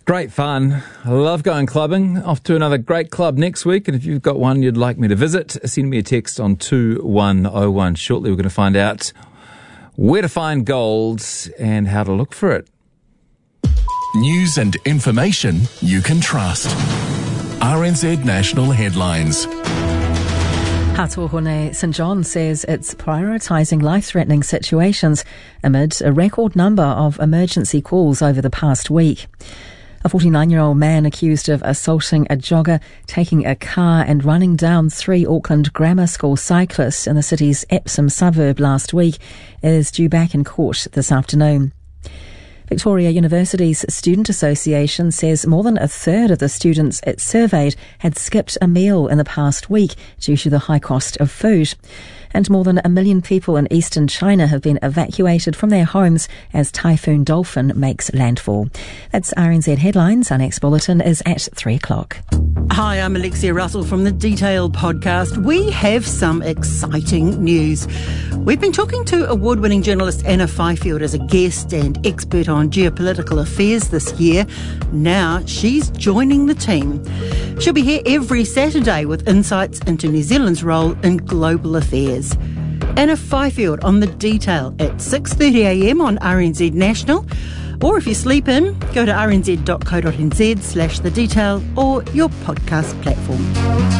Great fun. I love going clubbing. Off to another great club next week. And if you've got one you'd like me to visit, send me a text on 2101. Shortly we're going to find out where to find gold and how to look for it. News and information you can trust. RNZ National Headlines. Hatuhone St John says it's prioritising life-threatening situations amid a record number of emergency calls over the past week. A 49-year-old man accused of assaulting a jogger, taking a car and running down 3 Auckland grammar school cyclists in the city's Epsom suburb last week is due back in court this afternoon. Victoria University's Student Association says more than a third of the students it surveyed had skipped a meal in the past week due to the high cost of food. And more than 1 million people in eastern China have been evacuated from their homes as Typhoon Dolphin makes landfall. That's RNZ Headlines. Our next bulletin is at 3 o'clock. Hi, I'm Alexia Russell from the Detail podcast. We have some exciting news. We've been talking to award-winning journalist Anna Fifield as a guest and expert on geopolitical affairs this year. Now she's joining the team. She'll be here every Saturday with insights into New Zealand's role in global affairs. Anna Fifield on the Detail at 6:30am on RNZ National. Or if you sleep in, go to rnz.co.nz/The Detail or your podcast platform.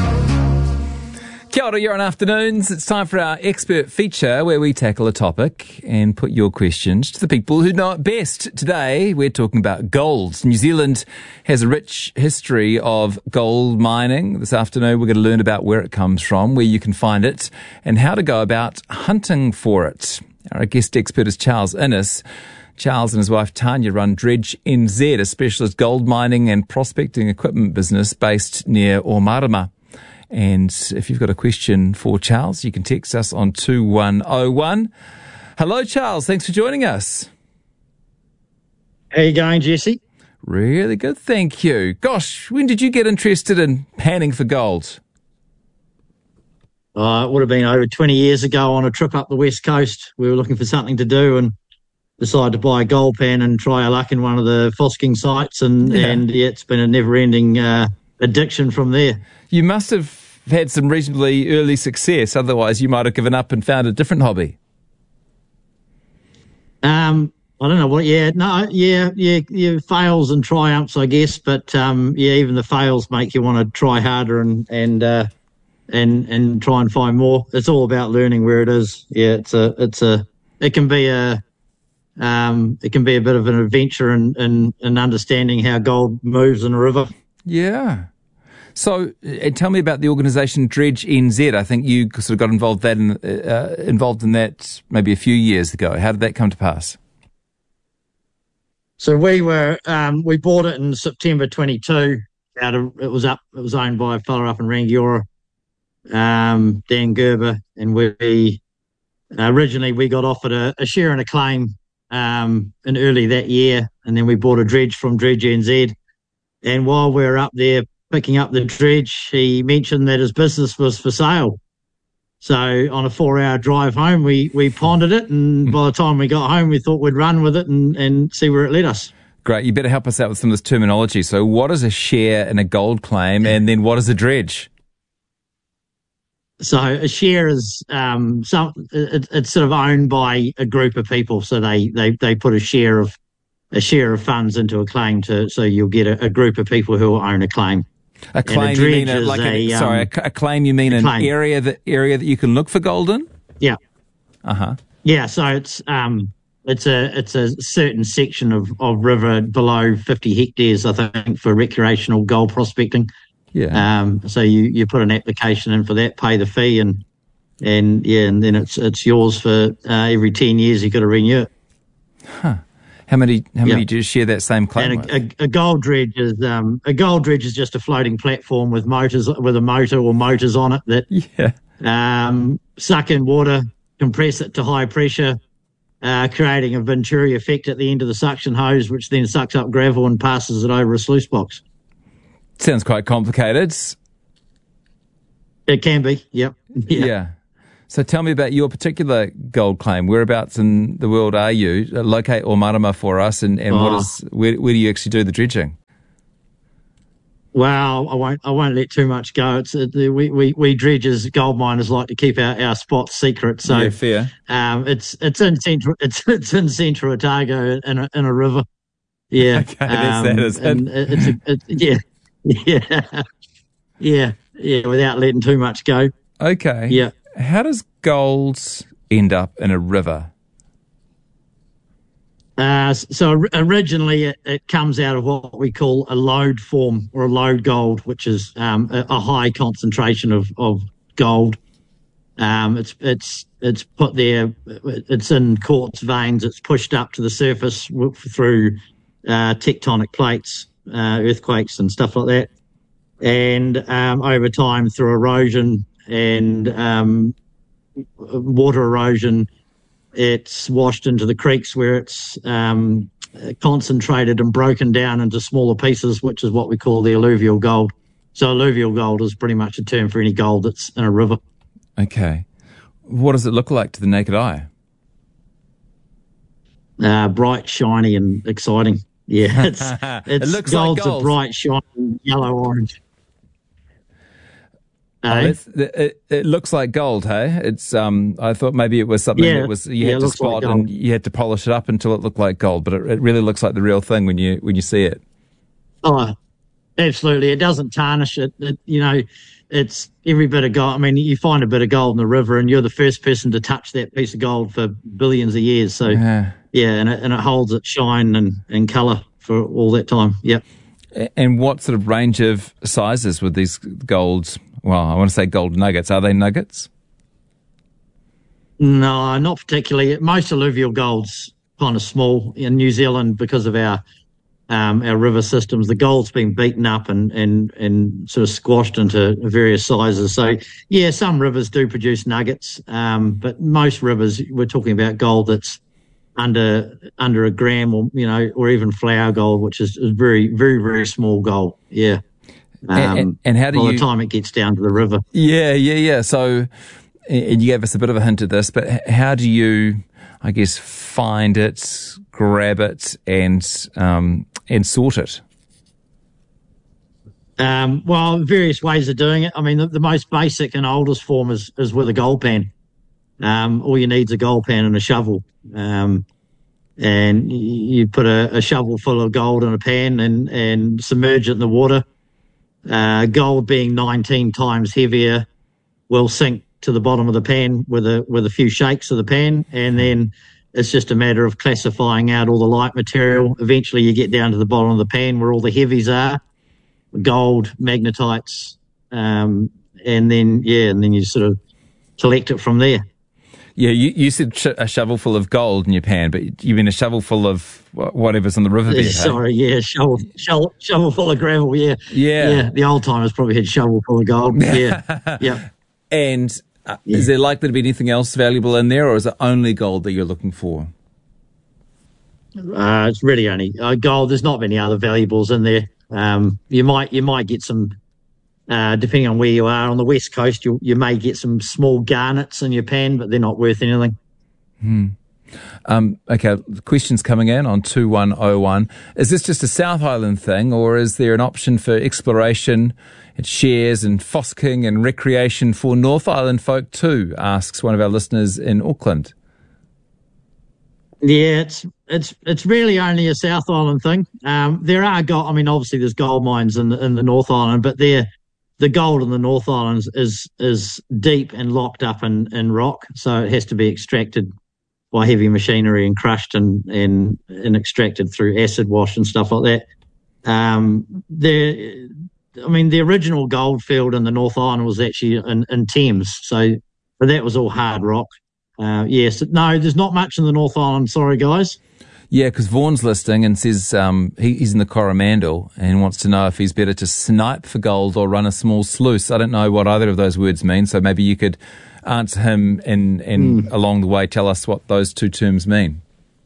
Kia ora, you're on Afternoons. It's time for our expert feature where we tackle a topic and put your questions to the people who know it best. Today, we're talking about gold. New Zealand has a rich history of gold mining. This afternoon, we're going to learn about where it comes from, where you can find it, and how to go about hunting for it. Our guest expert is Charles Innes. Charles and his wife Tanya run Dredge NZ, a specialist gold mining and prospecting equipment business based near Omarama. And if you've got a question for Charles, you can text us on 2101. Hello, Charles. Thanks for joining us. How you going, Jesse? Really good, thank you. Gosh, when did you get interested in panning for gold? It would have been over 20 years ago on a trip up the West Coast. We were looking for something to do and decided to buy a gold pan and try our luck in one of the Fosking sites. And it's been a never-ending addiction from there. You must have had some reasonably early success. Otherwise, you might have given up and found a different hobby. I don't know what. Fails and triumphs, I guess. But even the fails make you want to try harder and try and find more. It's all about learning where it is. Yeah, it can be a bit of an adventure and understanding how gold moves in a river. Yeah. So tell me about the organisation Dredge NZ. I think you sort of got involved in that maybe a few years ago. How did that come to pass? So we bought it in September 22. It was owned by a fella up in Rangiora, Dan Gerber, and we originally got offered a share and a claim in early that year, and then we bought a dredge from Dredge NZ. And while we were up there picking up the dredge, he mentioned that his business was for sale. So on a 4-hour drive home, we pondered it, and by the time we got home, we thought we'd run with it and see where it led us. Great. You better help us out with some of this terminology. So what is a share in a gold claim, and then what is a dredge? So a share is it's sort of owned by a group of people. So they put a share of funds into a claim so you'll get a group of people who will own a claim. A claim, you mean a claim? You mean an area that you can look for gold in? Yeah. Yeah. So it's a certain section of river below 50 hectares, I think, for recreational gold prospecting. Yeah. So you put an application in for that, pay the fee, and then it's yours for every 10 years. You've got to renew it. Huh. How many do you share that same claim with? A gold dredge is just a floating platform with a motor or motors on it that suck in water, compress it to high pressure, creating a Venturi effect at the end of the suction hose, which then sucks up gravel and passes it over a sluice box. Sounds quite complicated. It can be, yep. Yeah. So tell me about your particular gold claim. Whereabouts in the world are you? Locate Omarama for us, and where do you actually do the dredging? Well, I won't let too much go. We dredgers, gold miners, like to keep our spots secret. So yeah, fair. It's in central Otago in a river. Yeah. Okay, that is it. Yeah. Without letting too much go. Okay. Yeah. How does gold end up in a river? So originally it comes out of what we call a lode form, or a lode gold, which is a high concentration of gold. It's put there. It's in quartz veins. It's pushed up to the surface through tectonic plates, earthquakes and stuff like that. And over time, through erosion and water erosion, it's washed into the creeks, where it's concentrated and broken down into smaller pieces, which is what we call the alluvial gold. So alluvial gold is pretty much a term for any gold that's in a river. Okay. What does it look like to the naked eye? Bright, shiny, and exciting. Yeah, it's It looks gold's like gold. a bright, shiny, yellow-orange. It looks like gold, hey? It's I thought maybe it was something that was you had to spot and you had to polish it up until it looked like gold, but it really looks like the real thing when you see it. Oh, absolutely! It doesn't tarnish it. It's every bit of gold. I mean, you find a bit of gold in the river, and you're the first person to touch that piece of gold for billions of years. So and it holds its shine and colour for all that time. Yep. And what sort of range of sizes with these golds? Well, I want to say gold nuggets. Are they nuggets? No, not particularly. Most alluvial gold's kind of small. In New Zealand, because of our river systems, the gold's been beaten up and sort of squashed into various sizes. So, yeah, some rivers do produce nuggets, but most rivers, we're talking about gold that's under a gram, or even flour gold, which is very, very, very small gold. Yeah. And how do by the time it gets down to the river? Yeah. So, and you gave us a bit of a hint at this, but how do you, I guess, find it, grab it, and sort it? Well, various ways of doing it. I mean, the most basic and oldest form is with a gold pan. All you need is a gold pan and a shovel. And you put a shovel full of gold in a pan and submerge it in the water. Gold being 19 times heavier will sink to the bottom of the pan with a few shakes of the pan, and then it's just a matter of classifying out all the light material. Eventually you get down to the bottom of the pan where all the heavies are, gold, magnetites, and then you sort of collect it from there. Yeah, you said a shovel full of gold in your pan, but you mean a shovel full of whatever's on the riverbed? Sorry, hey? shovel full of gravel. Yeah. The old timers probably had shovel full of gold. Yeah, yeah. And is there likely to be anything else valuable in there, or is it only gold that you're looking for? It's really only gold. There's not many other valuables in there. You might get some. Depending on where you are on the west coast, you may get some small garnets in your pan, but they're not worth anything. Okay, questions coming in on 2101. Is this just a South Island thing, or is there an option for exploration and shares and fosking and recreation for North Island folk too? Asks one of our listeners in Auckland. Yeah, it's really only a South Island thing. There are gold. I mean, obviously there's gold mines in the North Island, but the gold in the North Island is deep and locked up in rock, so it has to be extracted by heavy machinery and crushed and extracted through acid wash and stuff like that. The original gold field in the North Island was actually in Thames, but that was all hard rock. Yes, no, there's not much in the North Island. Sorry, guys. Yeah, because Vaughan's listening and says he's in the Coromandel and wants to know if he's better to snipe for gold or run a small sluice. I don't know what either of those words mean, so maybe you could answer him and along the way tell us what those two terms mean.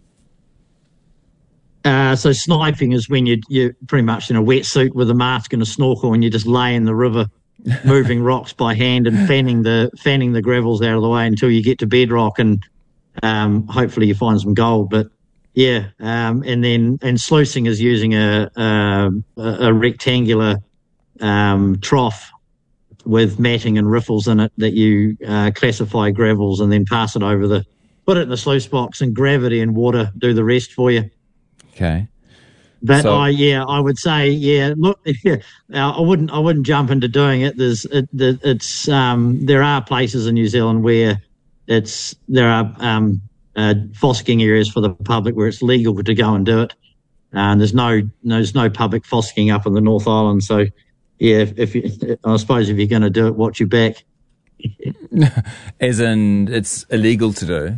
So sniping is when you're pretty much in a wetsuit with a mask and a snorkel and you just lay in the river moving rocks by hand and fanning the gravels out of the way until you get to bedrock and hopefully you find some gold. But yeah, and sluicing is using a rectangular trough with matting and riffles in it that you classify gravels and then pass it over put it in the sluice box, and gravity and water do the rest for you. Okay. But I would say, look, I wouldn't jump into doing it. There are places in New Zealand where there are fossicking areas for the public where it's legal to go and do it. And there's no public fossicking up in the North Island. So, yeah, I suppose if you're going to do it, watch your back. As in, it's illegal to do?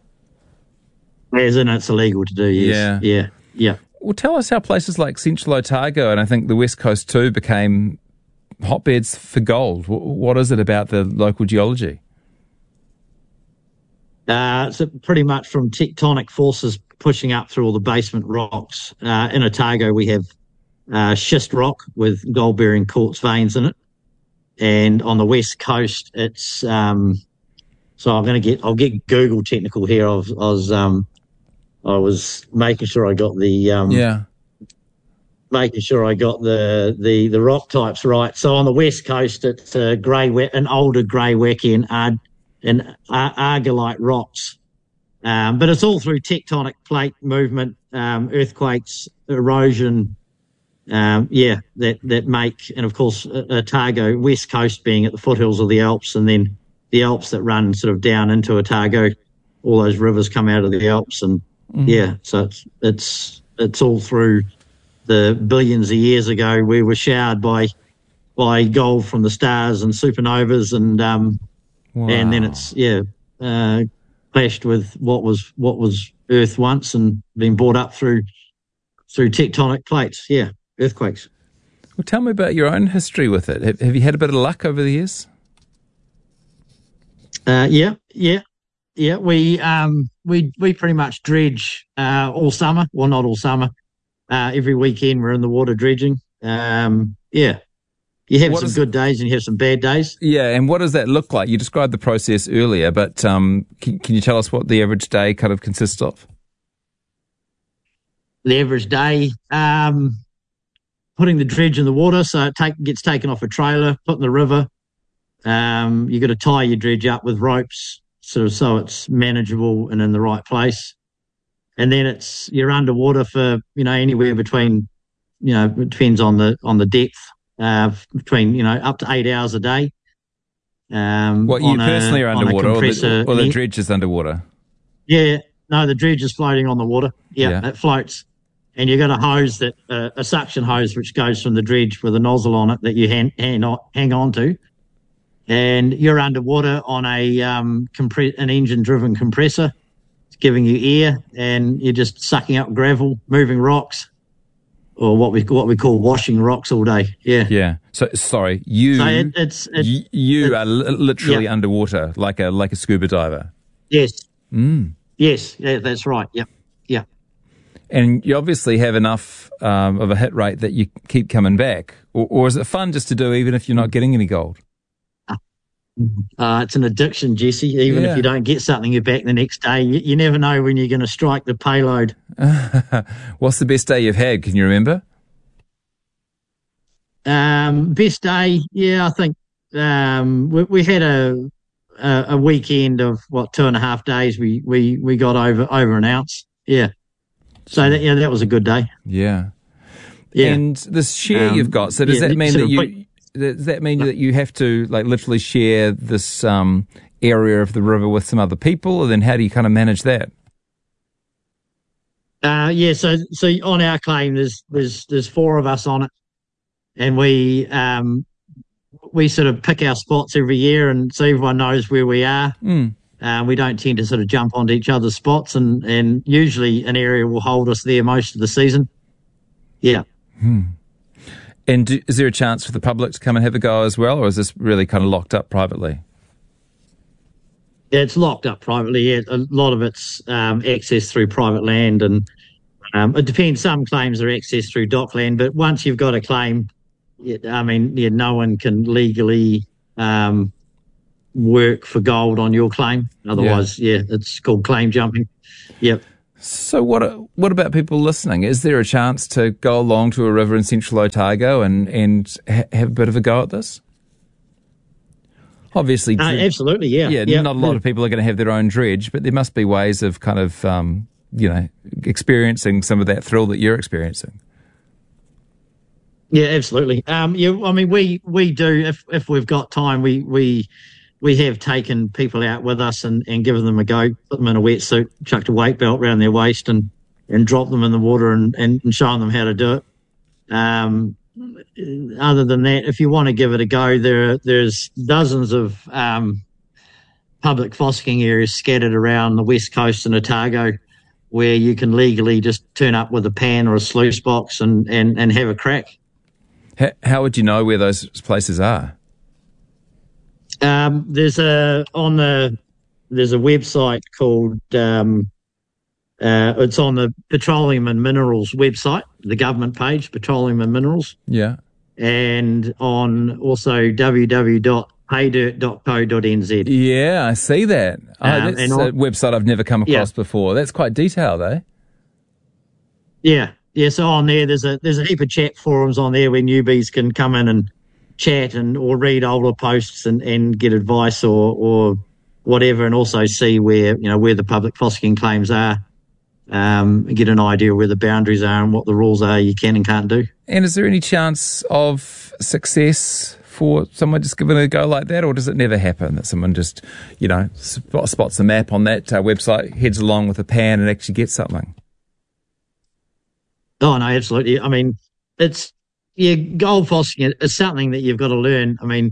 As in, it's illegal to do, yes. Yeah. Well, tell us how places like Central Otago and I think the West Coast too became hotbeds for gold. What is it about the local geology? So pretty much from tectonic forces pushing up through all the basement rocks. In Otago, we have schist rock with gold-bearing quartz veins in it, and on the west coast, it's. So I'll get Google technical here. I was making sure I got making sure I got the rock types right. So on the west coast, it's an older grey wacke and argillite rocks. But it's all through tectonic plate movement, earthquakes, erosion, that make, and of course, Otago, west coast being at the foothills of the Alps, and then the Alps that run sort of down into Otago, all those rivers come out of the Alps, and so it's all through the billions of years ago we were showered by gold from the stars and supernovas, and and then it's clashed with what was Earth once and been brought up through tectonic plates, earthquakes. Well, tell me about your own history with it. Have you had a bit of luck over the years? Yeah. We pretty much dredge all summer. Well, not all summer. Every weekend we're in the water dredging. You have some good days and you have some bad days. Yeah, and what does that look like? You described the process earlier, but can you tell us what the average day kind of consists of? The average day, putting the dredge in the water, so it gets taken off a trailer, put in the river. You got to tie your dredge up with ropes, so it's manageable and in the right place. And then you're underwater for anywhere between it depends on the depth, between up to 8 hours a day. What, you personally are underwater, or the dredge is underwater? Yeah, no, the dredge is floating on the water. Yeah. It floats. And you've got a hose a suction hose which goes from the dredge with a nozzle on it that you hang on to. And you're underwater on an engine-driven compressor. It's giving you air, and you're just sucking up gravel, moving rocks, or what we call washing rocks all day. Yeah. Yeah. So sorry, you are literally underwater, like a scuba diver. Yes. Yes. Yeah, that's right. Yep. Yeah. And you obviously have enough of a hit rate that you keep coming back, or is it fun just to do even if you're not getting any gold? It's an addiction, Jesse. Even if you don't get something, you're back the next day. You never know when you're going to strike the payload. What's the best day you've had? Can you remember? Best day? Yeah, I think we had a weekend of 2.5 days. We got over an ounce. Yeah. So that was a good day. Yeah. And this share you've got. So does that mean that you have to literally share this area of the river with some other people, or then how do you kind of manage that? So on our claim, there's 4 of us on it, and we sort of pick our spots every year, and so everyone knows where we are. We don't tend to sort of jump onto each other's spots, and usually an area will hold us there most of the season. Yeah. And is there a chance for the public to come and have a go as well, or is this really kind of locked up privately? Yeah, it's locked up privately. Yeah, a lot of it's accessed through private land, and it depends. Some claims are accessed through dockland, but once you've got a claim, no one can legally work for gold on your claim. Otherwise, it's called claim jumping. Yep. So what about people listening? Is there a chance to go along to a river in central Otago and have a bit of a go at this? Obviously. Absolutely, yeah. Yeah, not a lot of people are going to have their own dredge, but there must be ways of kind of, experiencing some of that thrill that you're experiencing. Yeah, absolutely. We do, if we've got time, we have taken people out with us and given them a go, put them in a wetsuit, chucked a weight belt around their waist and dropped them in the water and shown them how to do it. Other than that, if you want to give it a go, there's dozens of public fossicking areas scattered around the west coast in Otago where you can legally just turn up with a pan or a sluice box and have a crack. How would you know where those places are? There's a website called it's on the Petroleum and Minerals website, the government page, Petroleum and Minerals. Yeah. And on also www.paydirt.co.nz. Yeah, I see that. That's a website I've never come across before. That's quite detailed, eh? Yeah. Yeah, so on there, there's a heap of chat forums on there where newbies can come in and chat or read older posts and get advice or whatever, and also see where the public fossicking claims are, get an idea where the boundaries are and what the rules are you can and can't do. And is there any chance of success for someone just giving it a go like that, or does it never happen that someone just, spots a map on that website, heads along with a pan and actually gets something? Oh, no, absolutely. I mean, gold fossicking is something that you've got to learn. I mean,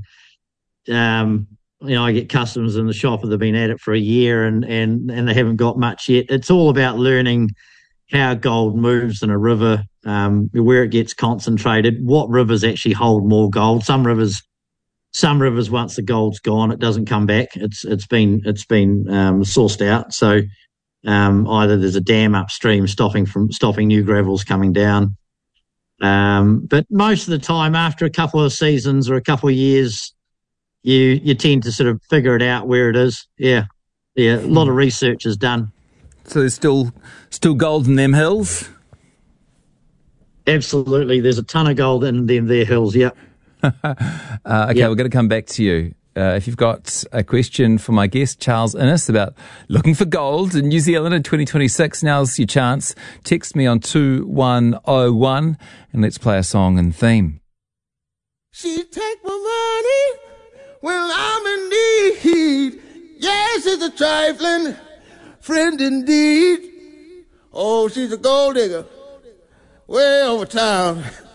I get customers in the shop that have been at it for a year and they haven't got much yet. It's all about learning how gold moves in a river, where it gets concentrated, what rivers actually hold more gold. Some rivers, once the gold's gone, it doesn't come back. It's been sourced out. So either there's a dam upstream stopping new gravels coming down. But most of the time, after a couple of seasons or a couple of years, you tend to sort of figure it out where it is. Yeah. A lot of research is done. So there's still gold in them hills? Absolutely. There's a ton of gold in them there hills, yep. Okay, We're going to come back to you. If you've got a question for my guest, Charles Innes, about looking for gold in New Zealand in 2026, now's your chance. Text me on 2101 and let's play a song and theme. She take my money when I'm in need. Yes, it's a trifling friend indeed. Oh, she's a gold digger way over town.